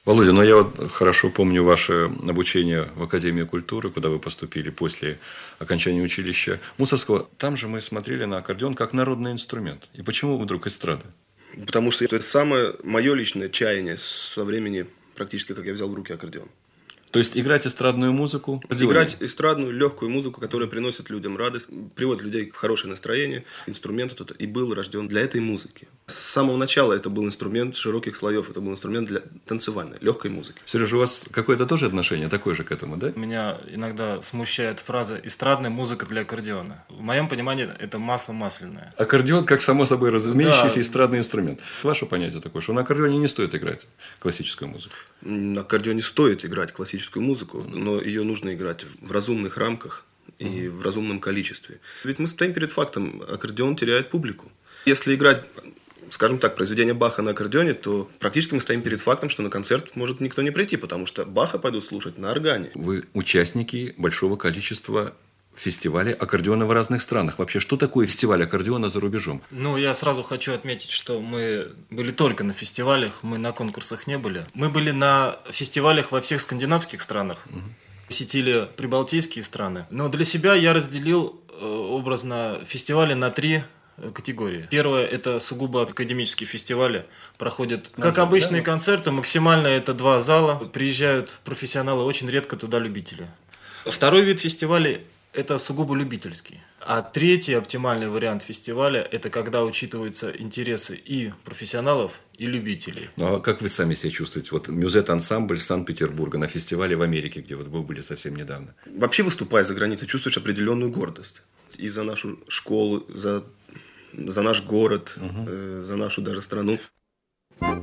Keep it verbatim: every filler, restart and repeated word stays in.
Володя, ну я вот хорошо помню ваше обучение в Академии культуры, куда вы поступили после окончания училища Мусорского. Там же мы смотрели на аккордеон как народный инструмент. И почему вдруг эстрада? Потому что это самое мое личное чаяние со времени, практически как я взял в руки аккордеон. То есть играть эстрадную музыку? Играть эстрадную, легкую музыку, которая приносит людям радость, приводит людей в хорошее настроение. Инструмент этот и был рожден для этой музыки. С самого начала это был инструмент широких слоев, это был инструмент для танцевальной, легкой музыки. Сережа, у вас какое-то тоже отношение такое же к этому, да? Меня иногда смущает фраза «эстрадная музыка для аккордеона». В моем понимании это масло масляное. Аккордеон как само собой разумеющийся Да. эстрадный инструмент. Ваше понятие такое, что на аккордеоне не стоит играть классическую музыку. На аккордеоне стоит играть классическую музыку, но ее нужно играть в разумных рамках и uh-huh. в разумном количестве. Ведь мы стоим перед фактом, аккордеон теряет публику. Если играть, скажем так, произведение Баха на аккордеоне, то практически мы стоим перед фактом, что на концерт может никто не прийти, потому что Баха пойдут слушать на органе. Вы участники большого количества фестивалей аккордеона в разных странах. Вообще, что такое фестиваль аккордеона за рубежом? Ну, я сразу хочу отметить, что мы были только на фестивалях, мы на конкурсах не были. Мы были на фестивалях во всех скандинавских странах, угу. посетили прибалтийские страны. Но для себя я разделил образно фестивали на три категории. Первое – это сугубо академические фестивали. Проходят, как Назад, обычные да? концерты, максимально это два зала. Приезжают профессионалы, очень редко туда любители. Второй вид фестивалей – это сугубо любительский. А третий оптимальный вариант фестиваля – это когда учитываются интересы и профессионалов, и любителей. Ну, а как вы сами себя чувствуете? Вот Мюзет-ансамбль Санкт-Петербурга на фестивале в Америке, где вот вы были совсем недавно. Вообще, выступая за границей, чувствуешь определенную гордость. И за нашу школу, за, за наш город, угу. э, за нашу даже страну.